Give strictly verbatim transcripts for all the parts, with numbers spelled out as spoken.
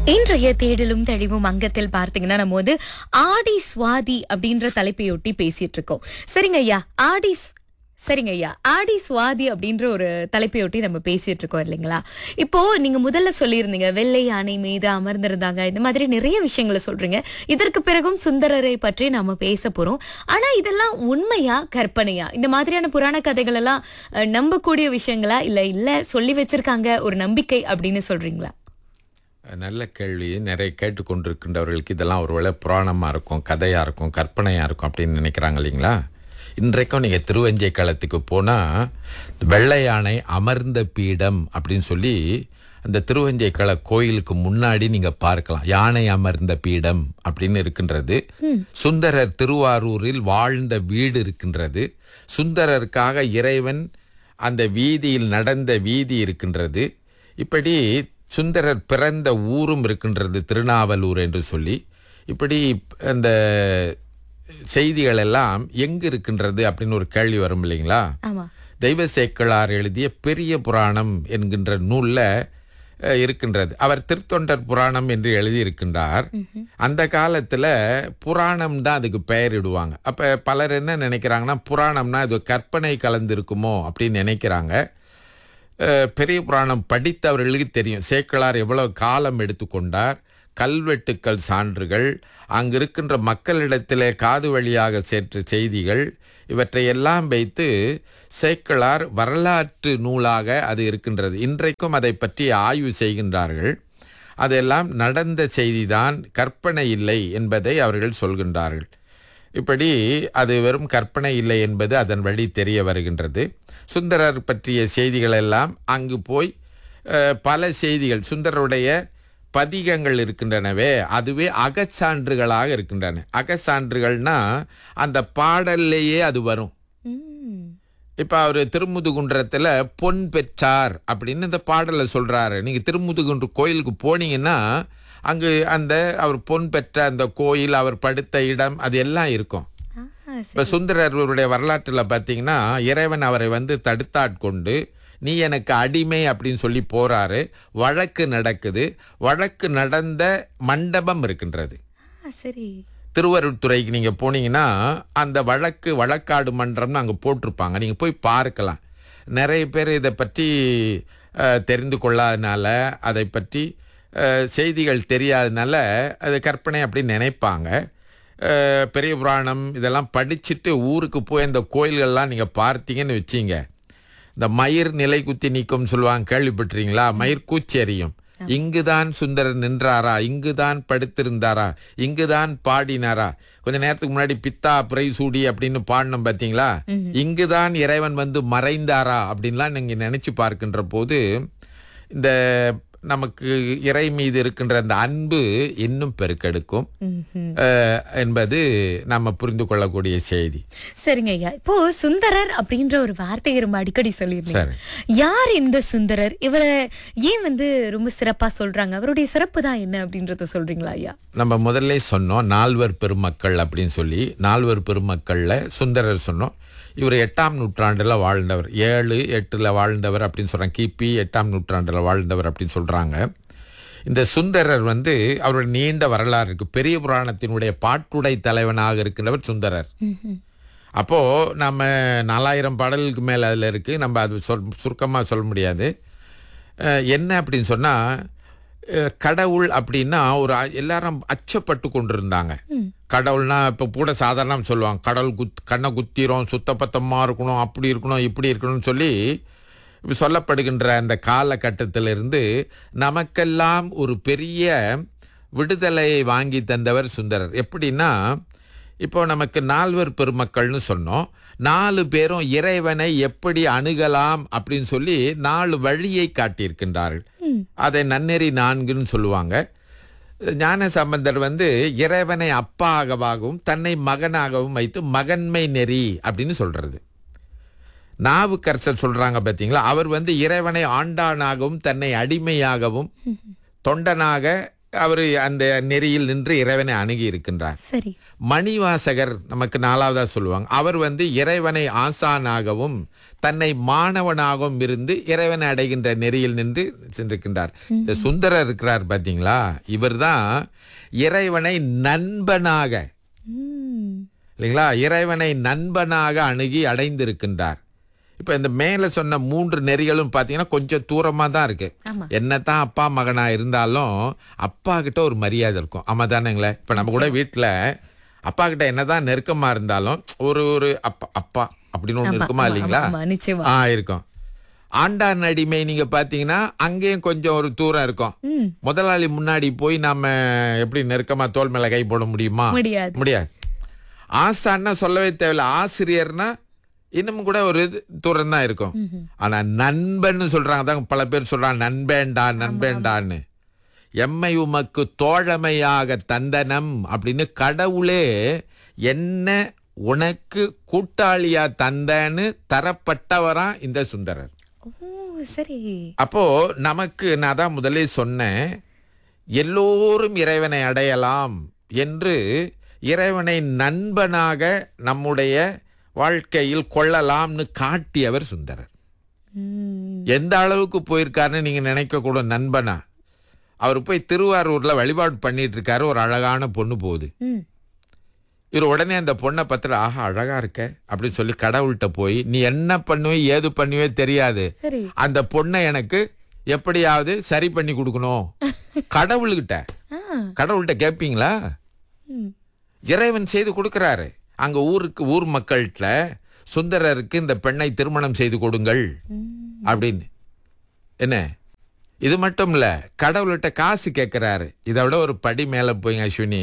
இன்றைய தேடலும் தெளிவும் அங்கத்தில் பார்த்தீங்கன்னா நம்ம வந்து ஆடி சுவாதி அப்படின்ற தலைப்பையொட்டி பேசிட்டு இருக்கோம். சரிங்க ஐயா, ஆடி ஸ்- சரிங்க ஐயா, ஆடி சுவாதி அப்படின்ற ஒரு தலைப்பையொட்டி நம்ம பேசிட்டு இருக்கோம் இல்லைங்களா? இப்போ நீங்க முதல்ல சொல்லியிருந்தீங்க வெள்ளை யானை மீது அமர்ந்திருந்தாங்க, இந்த மாதிரி நிறைய விஷயங்களை சொல்றீங்க. இதற்கு பிறகும் சுந்தரரை பற்றி நாம பேச போறோம். ஆனா இதெல்லாம் உண்மையா கற்பனையா? இந்த மாதிரியான புராண கதைகள் எல்லாம் அஹ், நம்பக்கூடிய விஷயங்களா இல்ல இல்ல சொல்லி வச்சிருக்காங்க ஒரு நம்பிக்கை அப்படின்னு சொல்றீங்களா? நல்ல கேள்வி. நிறைய கேட்டுக்கொண்டிருக்கின்றவர்களுக்கு இதெல்லாம் ஒருவேளை புராணமாக இருக்கும், கதையாக இருக்கும், கற்பனையாக இருக்கும் அப்படின்னு நினைக்கிறாங்க இல்லைங்களா? இன்றைக்கும் நீங்கள் திருவஞ்சை களத்துக்கு போனால் வெள்ளை யானை அமர்ந்த பீடம் அப்படின்னு சொல்லி அந்த திருவஞ்சை கள கோயிலுக்கு முன்னாடி நீங்கள் பார்க்கலாம். யானை அமர்ந்த பீடம் அப்படின்னு இருக்கின்றது. சுந்தரர் திருவாரூரில் வாழ்ந்த வீடு இருக்கின்றது. சுந்தரருக்காக இறைவன் அந்த வீதியில் நடந்த வீதி இருக்கின்றது. இப்படி சுந்தரர் பிறந்த ஊரும் இருக்கின்றது, திருநாவலூர் என்று சொல்லி. இப்படி அந்த செய்திகள் எல்லாம் எங்கு இருக்கின்றது அப்படின்னு ஒரு கேள்வி வரும் இல்லைங்களா? ஆமா. தெய்வ சேக்கிழார் எழுதிய பெரிய புராணம் என்கின்ற நூல்ல அஹ், இருக்கின்றது. அவர் திருத்தொண்டர் புராணம் என்று எழுதியிருக்கின்றார். அந்த காலத்துல புராணம் தான் அதுக்கு பெயரிடுவாங்க. அப்ப பலர் என்ன நினைக்கிறாங்கன்னா, புராணம்னா இது கற்பனை கலந்து இருக்குமோ அப்படின்னு நினைக்கிறாங்க. அஹ், பெரிய புராணம் படித்தவர்களுக்கு தெரியும் சேக்கிழார் எவ்வளவு காலம் எடுத்துக்கொண்டார். கல்வெட்டுக்கள் சான்றுகள், அங்கு இருக்கின்ற மக்களிடத்திலே காது வழியாக சேற்ற செய்திகள், இவற்றையெல்லாம் வைத்து சேக்கிழார் வரலாற்று நூலாக அது இருக்கின்றது. இன்றைக்கும் அதை பற்றி ஆய்வு செய்கின்றார்கள். அதெல்லாம் நடந்த செய்திதான், கற்பனை இல்லை என்பதை அவர்கள் சொல்கின்றார்கள். இப்படி அது வெறும் கற்பனை இல்லை என்பது அதன் வழி தெரிய வருகின்றது. சுந்தரர் பற்றிய செய்திகள் எல்லாம் அங்கு போய் அஹ், பல செய்திகள் சுந்தரருடைய பதிகங்கள் இருக்கின்றனவே, அதுவே அகச்சான்றுகளாக இருக்கின்றன. அகச்சான்றுகள்னா அந்த பாடல்லையே அது வரும். ம். இப்ப அவரு திருமுதுகுன்றத்துல பொன் பெற்றார் அப்படின்னு இந்த பாடலை சொல்றாரு. நீங்க திருமுதுகுன்ற கோயிலுக்கு போனீங்கன்னா அங்கு அந்த அவர் பொன் பெற்ற அந்த கோயில், அவர் படுத்த இடம், அது எல்லாம் இருக்கும். ஆ, இப்ப சரி. சுந்தரருடைய வரலாற்றுல பாத்தீங்கன்னா, இறைவன் அவரை வந்து தடுத்தாட்கொண்டு நீ எனக்கு அடிமை அப்படின்னு சொல்லி போறாரு. வழக்கு நடக்குது. வழக்கு நடந்த மண்டபம் இருக்கின்றது. ஆ, சரி. திருவருட்துறைக்கு நீங்க போனீங்கன்னா அந்த வழக்கு வழக்காடு மன்றம்னு அங்க போட்டிருப்பாங்க. நீங்க போய் பார்க்கலாம். நிறைய பேர் இதை பற்றி அஹ், தெரிந்து கொள்ளாதனால, அதை பற்றி அஹ், செய்திகள் தெரியாதனால அது கற்பனை அப்படின்னு நினைப்பாங்க. அஹ், பெரிய புராணம் இதெல்லாம் படிச்சுட்டு ஊருக்கு போய் அந்த கோயில்கள்லாம் நீங்க பார்த்தீங்கன்னு வச்சீங்க, இந்த மயிர் நிலை குத்தி நீக்கும் சொல்லுவாங்க, கேள்விப்பட்டிருக்கீங்களா? மயிர் கூச்சி எறியும். இங்குதான் சுந்தரர் நின்றாரா, இங்குதான் படுத்திருந்தாரா, இங்குதான் பாடினாரா? கொஞ்ச நேரத்துக்கு முன்னாடி பித்தா பிறை சூடி அப்படின்னு பாடினோம் பாத்தீங்களா? இங்குதான் இறைவன் வந்து மறைந்தாரா அப்படின்லாம் நீங்க நினைச்சு பார்க்கின்ற போது இந்த நமக்கு இறை மீது இருக்கின்ற அந்த அன்பு இன்னும் பெருக்கெடுக்கும் ம்ஹும். அஹ், என்பது நம்ம புரிந்து கொள்ளக்கூடிய செய்தி. சரிங்க ஐயா, இப்போ சுந்தரர் அப்படின்ற ஒரு வார்த்தையை ரொம்ப அடிக்கடி சொல்லியிருந்தீங்க. சரி. யார் இந்த சுந்தரர்? இவரை ஏன் வந்து ரொம்ப சிறப்பா சொல்றாங்க? அவருடைய சிறப்பு தான் என்ன அப்படின்றத சொல்றீங்களா ஐயா? நம்ம முதல்ல சொன்னோம் நால்வர் பெருமக்கள் அப்படின்னு சொல்லி. நால்வர் பெருமக்கள்ல சுந்தரர் சொன்னோம். இவர் எட்டாம் நூற்றாண்டுல வாழ்ந்தவர், ஏழு எட்டுல வாழ்ந்தவர் அப்படின்னு சொல்றாங்க. கிபி எட்டாம் நூற்றாண்டுல வாழ்ந்தவர் அப்படின்னு சொல்றாங்க. இந்த சுந்தரர் வந்து அவருடைய நீண்ட வரலாறு இருக்கு. பெரிய புராணத்தினுடைய பாட்டுடை தலைவனாக இருக்கின்றவர் சுந்தரர். ம்ஹும். அப்போ நம்ம நாலாயிரம் பாடலுக்கு மேல அதுல இருக்கு. நம்ம அது சொல் சுருக்கமா சொல்ல முடியாது. அஹ், என்ன அப்படின்னு சொன்னா, அஹ், கடவுள் அப்படின்னா ஒரு அ- எல்லாரும் அச்சப்பட்டு கொண்டிருந்தாங்க. கடவுள்னா இப்போ கூட சாதாரணம் சொல்லுவாங்க, கடவுள் குத் கண்ணை குத்திரும், சுத்தபத்தமா இருக்கணும், அப்படி இருக்கணும், இப்படி இருக்கணும்னு சொல்லி இப்ப சொல்லப்படுகின்ற அந்த காலகட்டத்திலிருந்து நமக்கெல்லாம் ஒரு பெரிய விடுதலையை வாங்கி தந்தவர் சுந்தரர். எப்படின்னா, இப்போ நமக்கு நால்வர் பெருமக்கள்னு சொன்னோம். நாலு பேரும் இறைவனை எப்படி அணுகலாம் அப்படின்னு சொல்லி நாலு வழியை காட்டியிருக்கின்றார்கள். அதை நன்னெறி நான்குன்னு சொல்லுவாங்க. ஞான சம்பந்தர் வந்து இறைவனை அப்பாகவும் தன்னை மகனாகவும் வைத்து மகன்மை நெறி அப்படின்னு சொல்றது. நாவுக்கரசர் சொல்றாங்க பாத்தீங்களா, அவர் வந்து இறைவனை ஆண்டானாகவும் தன்னை அடிமையாகவும் தொண்டனாக அவர் அந்த நெறியில் நின்று இறைவனை அணுகி இருக்கின்றார். சரி. மணிவாசகர் நமக்கு நாலாவதா சொல்லுவாங்க. அவர் வந்து இறைவனை ஆசானாகவும் தன்னை மாணவனாகவும் இருந்து இறைவனை அடைகின்ற நெறியில் நின்று சென்றிருக்கின்றார். இந்த சுந்தரர் இருக்கிறார் பாத்தீங்களா, இவர்தான் இறைவனை நண்பனாக இல்லைங்களா, இறைவனை நண்பனாக அணுகி அடைந்திருக்கின்றார். இப்ப இந்த மேல சொன்ன மூன்று நெறிகளும் பாத்தீங்கன்னா கொஞ்சம் தூரமா தான் இருக்கு. என்னதான் அப்பா மகனா இருந்தாலும் அப்பா கிட்ட ஒரு மரியாதை இருக்கும். ஆமா தானேங்களே? இப்ப நம்ம கூட வீட்டுல அப்பா கிட்ட என்னதான் நெருக்கமா இருந்தாலும் ஒரு ஒரு அப்பா அப்பா அப்படின்னு ஒண்ணு இருக்குமா இல்லைங்களா? ஆஹ் இருக்கும். ஆண்டான் அடிமை நீங்க பாத்தீங்கன்னா அங்கேயும் கொஞ்சம் ஒரு தூரம் இருக்கும். முதலாளி முன்னாடி போய் நாம எப்படி நெருக்கமா தோல் மேல கை போட முடியுமா? முடியாது. ஆசான்னா சொல்லவே தேவையில்லை. ஆசிரியர்னா இன்னமும் கூட ஒரு தூரம் தான் இருக்கும். ஆனா நண்பன்னு சொல்றாங்க தான் பல பேர் சொல்றாங்க, நண்பேண்டா நண்பேண்டான்னு. எம்மை உமக்கு தோழமையாக தந்தனம் அப்படின்னு கடவுளே என்ன உனக்கு கூட்டாளியா தந்தன்னு தரப்பட்டவரா இந்த சுந்தரர். சரி. அப்போ நமக்கு நான் தான் முதலே சொன்னேன், எல்லோரும் இறைவனை அடையலாம் என்று இறைவனை நண்பனாக நம்முடைய வாழ்க்கையில் கொள்ளலாம்னு காட்டியவர் சுந்தரர். எந்த அளவுக்கு போயிருக்காருன்னு நீங்க நினைக்க கூட. நண்பனா அவர் போய் திருவாரூர்ல வழிபாடு பண்ணிட்டு இருக்காரு. ஒரு அழகான பொண்ணு போகுது. இவர் உடனே அந்த பொண்ணை பத்திர ஆஹா அழகா இருக்க அப்படின்னு சொல்லி கடவுள்கிட்ட போய் நீ என்ன பண்ணுவே ஏது பண்ணுவே தெரியாது, அந்த பொண்ணை எனக்கு எப்படியாவது சரி பண்ணி கொடுக்கணும். கடவுள்கிட்ட கடவுள்கிட்ட கேட்பீங்களா? இறைவன் செய்து கொடுக்கிறாரு. அங்க ஊருக்கு ஊர் மக்கள்கிட்ட சுந்தரருக்கு இந்த பெண்ணை திருமணம் செய்து கொடுங்கள் அப்படின்னு. என்ன இது மட்டும் இல்ல, கடவுள்கிட்ட காசு கேட்கிறாரு. இதை விட ஒரு படி மேல போய் அஸ்வினி,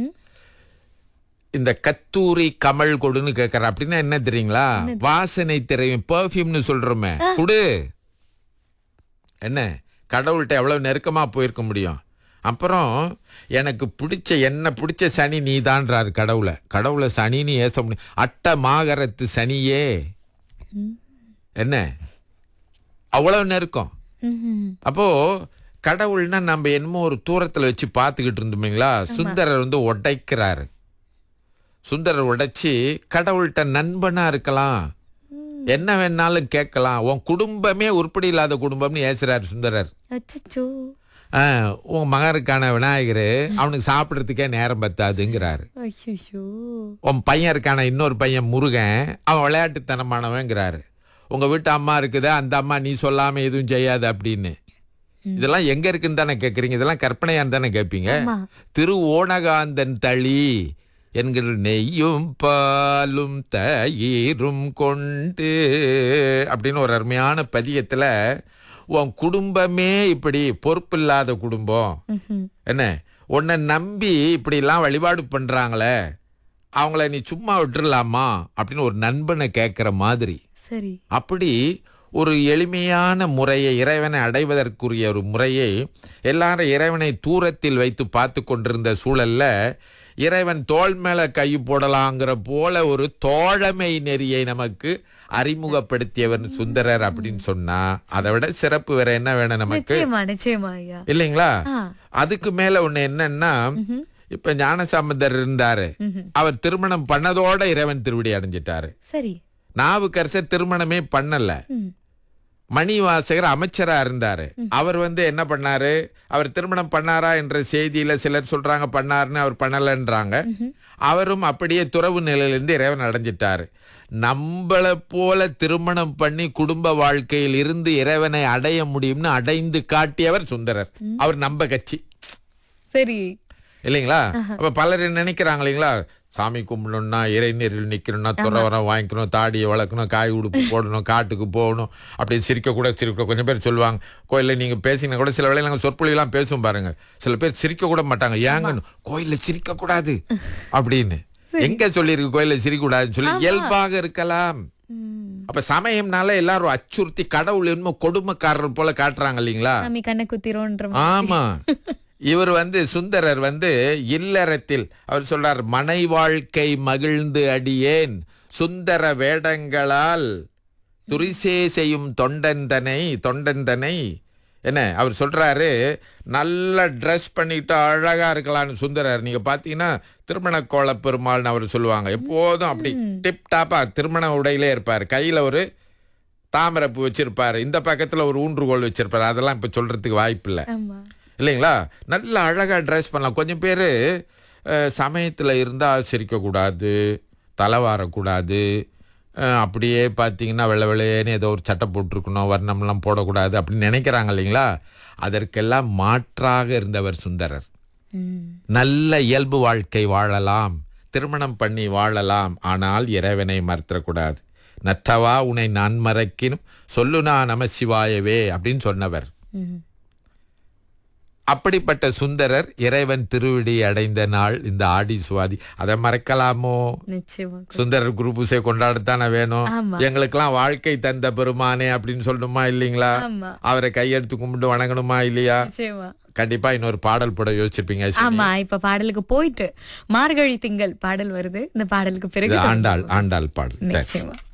இந்த கத்தூரி கமல் கொடுன்னு கேட்கிறார். அப்படின்னா என்ன தெரியுங்களா? வாசனை திரையும் பெர்ஃபியூம்னு சொல்றோமே, குடு. என்ன கடவுள்கிட்ட எவ்வளவு நெருக்கமா போயிருக்க முடியும்? அப்புறம் எனக்கு பிடிச்ச என்ன பிடிச்ச சனி நீ தான்றாரு கடவுளை. கடவுளை சனின்னு ஏச முடியும்? அட்ட மாகரத்து சனியே. என்ன அவ்வளவு நெருக்கம். அப்போ கடவுள்னா நம்ம என்னமோ ஒரு தூரத்துல வச்சு பார்த்துக்கிட்டு இருந்தோம்ங்களா. சுந்தரர் வந்து உடைக்கிறாரு. சுந்தரர் உடைச்சி கடவுள்கிட்ட நண்பனா இருக்கலாம், என்ன வேணாலும் கேட்கலாம், உன் குடும்பமே உருப்படி இல்லாத குடும்பம்னு ஏசுறாரு சுந்தரர். உன் மகனுக்கான விநாயகரு அவனுக்கு சாப்பிடறதுக்கே நேரம் பத்தாதுங்கிறாரு. உன் பையன் இருக்கான இன்னொரு பையன் முருகன், அவன் விளையாட்டுத்தனமானவங்கிறாரு. உங்க வீட்டு அம்மா இருக்குதா, அந்த அம்மா நீ சொல்லாம எதுவும் செய்யாது அப்படின்னு. இதெல்லாம் எங்க இருக்குன்னு தானே கேக்குறீங்க? இதெல்லாம் கற்பனையான்னு தானே கேட்பீங்க? திரு ஓணகாந்தன் தளி என்கிற நெய்யும் பாலும் தயிரும் கொண்டு அப்படின்னு ஒரு அருமையான பதியத்துல உன் குடும்பமே இப்படி பொறுப்பு இல்லாத குடும்பம், என்ன உன்னை நம்பி இப்படி எல்லாம் வழிபாடு பண்றாங்களே, அவங்கள நீ சும்மா விட்டுறலாமா அப்படின்னு ஒரு நண்பனை கேட்கிற மாதிரி. சரி. அப்படி ஒரு எளிமையான முறையை, இறைவனை அடைவதற்குரிய ஒரு முறையை எல்லாரும் இறைவனை தூரத்தில் வைத்து பார்த்து கொண்டிருந்த சூழல்ல இறைவன் தோள் மேல கை போடலாங்கிற போல ஒரு தோழமை நெறியை நமக்கு அறிமுகப்படுத்தியவர் சுந்தரர் அப்படின்னு சொன்னா அதை விட சிறப்பு வேற என்ன வேணும் நமக்கு? இல்லைங்களா? அதுக்கு மேல ஒண்ணு என்னன்னா, இப்ப ஞானசம்பந்தர் இருந்தாரு, அவர் திருமணம் பண்ணதோட இறைவன் திருவடி அடைஞ்சிட்டாரு. சரி. நாவுக்கரசர் திருமணமே பண்ணல. மணிவாசகர் அமைச்சரா இருந்தாரு. அவர் வந்து என்ன பண்ணாரு, அவர் திருமணம் பண்ணாரா என்ற செய்தியில சிலர் சொல்றாங்க பண்ணாருன்னு, அவர் பண்ணலன்றாங்க. அவரும் அப்படியே துறவு நிலையிலிருந்து இறைவன் அடைஞ்சிட்டாரு. நம்மள போல திருமணம் பண்ணி குடும்ப வாழ்க்கையில் இருந்து இறைவனை அடைய முடியும்னு அடைந்து காட்டியவர் சுந்தரர். அவர் நம்ம கட்சி. சரி இல்லைங்களா? அப்ப பலர் நினைக்கிறாங்க இல்லைங்களா, சாமி கும்பிடணும்னா இறைநீரில் நிக்கணும்னா துறவரம் வாங்கிக்கணும், தாடியை வளர்க்கணும், காய் உடுப்பு போடணும், காட்டுக்கு போகணும், அப்படி சிரிக்க கூட சிரிக்க. கொஞ்சம் பேர் சொல்லுவாங்க கோயில்ல நீங்க பேசினா கூட சில வேளையில சொற்பொழிவு எல்லாம் பேசும் பாருங்க, சில பேர் சிரிக்க கூட மாட்டாங்க. ஏங்க கோயில்ல சிரிக்க கூடாது அப்படின்னு எங்க சொல்லியிருக்கு? கோயில்ல சிரிக்க கூடாதுன்னு சொல்லி இயல்பாக இருக்கலாம். அப்ப சமயம்னால எல்லாரும் அச்சுறுத்தி கடவுள் என்னமோ கொடுமைக்காரர் போல காட்டுறாங்க இல்லைங்களா? ஆமா. இவர் வந்து சுந்தரர் வந்து இல்லறத்தில் அவர் சொல்றார், மனை வாழ்க்கை மகிழ்ந்து அடியேன் சுந்தர வேடங்களால் துரிசே செய்யும் தொண்டந்தனை தொண்டந்தனை என்ன அவர் சொல்றாரு, நல்ல ட்ரெஸ் பண்ணிட்டு அழகா இருக்கலாம்னு சுந்தரர். நீங்க பாத்தீங்கன்னா திருமண கோல பெருமாள்னு அவர் சொல்லுவாங்க. எப்போதும் அப்படி டிப் டாப்பா திருமண உடையிலே இருப்பார். கையில ஒரு தாமரைப்பூ வச்சிருப்பாரு, இந்த பக்கத்துல ஒரு ஊன்றுகோல் வச்சிருப்பாரு. அதெல்லாம் இப்ப சொல்றதுக்கு வாய்ப்பு இல்லை இல்லைங்களா? நல்ல அழகா ட்ரெஸ் பண்ணலாம். கொஞ்சம் பேரு சமயத்துல இருந்தா சிரிக்க கூடாது, தலைவாரக்கூடாது, அப்படியே பார்த்தீங்கன்னா வெள்ளை வெள்ளையேன்னு ஏதோ ஒரு சட்டை போட்டிருக்கணும், வர்ணம்லாம் போடக்கூடாது அப்படின்னு நினைக்கிறாங்க இல்லைங்களா? அதற்கெல்லாம் மாற்றாக இருந்தவர் சுந்தரர். நல்ல இயல்பு வாழ்க்கை வாழலாம், திருமணம் பண்ணி வாழலாம், ஆனால் இறைவனை மறத்தக்கூடாது. நற்றவா உன்னை நான் மறக்கினும் சொல்லுனா நம சிவாயவே அப்படின்னு சொன்னவர். அப்படிப்பட்ட சுந்தரர் இறைவன் திருவிடி அடைந்த நாள் இந்த ஆடி சுவாதி. அதை மறக்கலாமோ? சுந்தரர் குரு பூசை கொண்டாடத்தானே வேணும். எங்களுக்கெல்லாம் வாழ்க்கை தந்த பெருமானே அப்படின்னு சொல்லணுமா இல்லீங்களா? அவரை கையெடுத்து கும்பிட்டு வணங்கணுமா இல்லையா? கண்டிப்பா இன்னொரு பாடல் போட யோசிச்சிருப்பீங்க. ஆமா, இப்ப பாடலுக்கு போயிட்டு மார்கழி திங்கள் பாடல் வருது. இந்த பாடலுக்கு பிறகு ஆண்டாள் ஆண்டாள் பாடல்.